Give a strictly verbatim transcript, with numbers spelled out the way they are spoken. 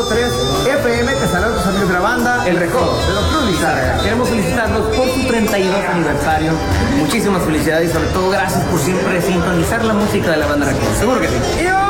tres F M. Te saluda tus amigos de la banda El Recodo, de Don Cruz Lizárraga. Queremos felicitarlos por su treinta y dos aniversario. Muchísimas felicidades y sobre todo gracias por siempre sintonizar la música de la banda Recodo. Seguro que sí. Y